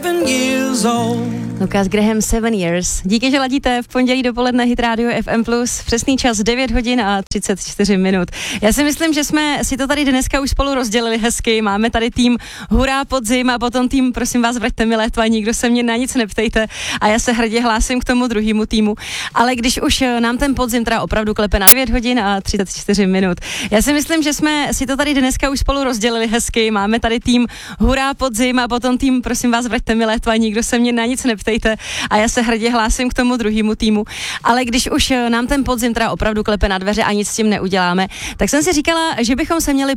Lucas Graham 7 Years. Díky, že ladíte v pondělí dopoledne Hit Radio FM+. Přesný čas 9 hodin a 34 minut. Já si myslím, že jsme si to tady dneska už spolu rozdělili hezky. Máme tady tým Hurá podzim a potom tým Prosím vás, vraťte mi léto a nikdo se mě na nic neptejte. A já se hrdě hlásím k tomu druhému týmu. Ale když už nám ten podzim teda opravdu klepe na 9 hodin a 34 minut. Já si myslím, že jsme si to tady dneska už spolu rozdělili hezky. Máme tady tým Hurá podzim a potom tým Prosím vás, vraťte mi léto a nikdo se mě na nic neptejte. A já se hrdě hlásím k tomu druhému týmu. Ale když už nám ten podzim teda opravdu klepe na dveře a nic s tím neuděláme, tak jsem si říkala, že bychom se měli